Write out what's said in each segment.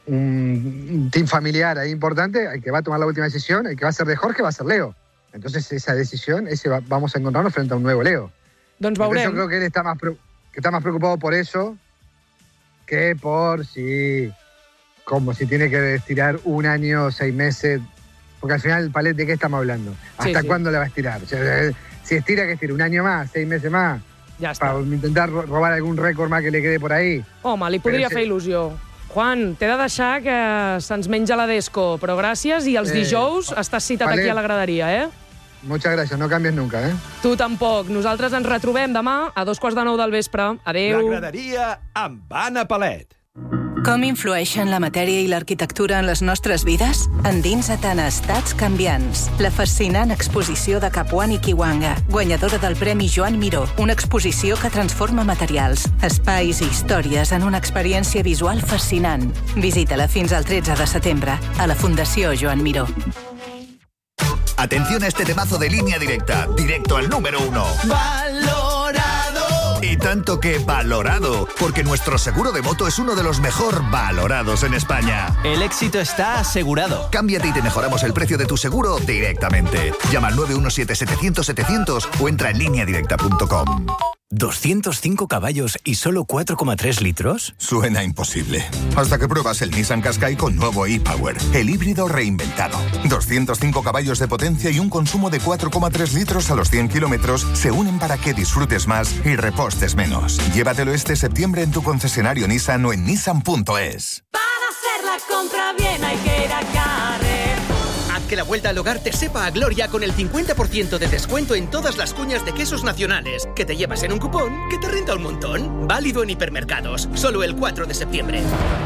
un team familiar ahí importante, el que va a tomar la última decisión, el que va a ser de Jorge va a ser Leo. Entonces esa decisión, vamos a encontrarnos frente a un nuevo Leo. Doncs veurem. Yo creo que él está más preocupado por eso que por si tiene que estirar 1 año, 6 meses, porque al final, Palet, ¿de qué estamos hablando? ¿Hasta cuándo le va a estirar? O sea, si estira, que estira 1 año más, 6 meses más, ja està. Per intentar robar algun rècord más que li quede por ahí. Home, li podria fer il·lusió. Juan, t'he de deixar que se'ns menja la Desco, però gràcies, i els dijous estàs citat Palet, aquí a la graderia, Muchas gracias, no canvies nunca, Tu tampoc. Nosaltres ens retrobem demà a 9:15 del vespre. Adéu. La graderia amb Anna Palet. Com influeixen la matèria i l'arquitectura en les nostres vides? Endinsa't en Estats canviants. La fascinant exposició de Capuani Kiwanga, guanyadora del Premi Joan Miró. Una exposició que transforma materials, espais i històries en una experiència visual fascinant. Visita-la fins al 13 de setembre a la Fundació Joan Miró. Atención a este temazo de Línea Directa, directo al número 1. ¡Valorado! Y tanto que valorado, porque nuestro seguro de moto es uno de los mejor valorados en España. El éxito está asegurado. Cámbiate y te mejoramos el precio de tu seguro directamente. Llama al 917-700-700 o entra en lineadirecta.com. ¿205 caballos y solo 4,3 litros? Suena imposible. Hasta que pruebas el Nissan Qashqai con nuevo e-Power, el híbrido reinventado. 205 caballos de potencia y un consumo de 4,3 litros a los 100 kilómetros se unen para que disfrutes más y repostes menos. Llévatelo este septiembre en tu concesionario Nissan o en nissan.es. Para hacer la compra bien hay que ir a Carrer. Haz que la vuelta al hogar te sepa a gloria con el 50% de descuento en todas las cuñas de quesos nacionales, que te llevas en un cupón que te renta un montón. Válido en hipermercados, solo el 4 de septiembre.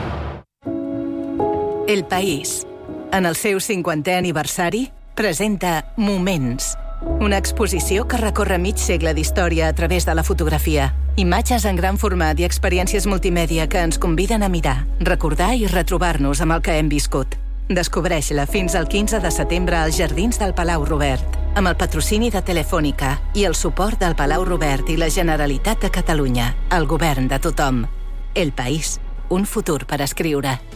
El País, en el seu 50è aniversari, presenta Moments, una exposició que recorre mig segle d'història a través de la fotografia. Imatges en gran format i experiències multimèdia que ens conviden a mirar, recordar i retrobar-nos amb el que hem viscut. Descobreix-la fins al 15 de setembre als Jardins del Palau Robert, amb el patrocini de Telefònica i el suport del Palau Robert i la Generalitat de Catalunya, el govern de tothom. El País, un futur per escriure.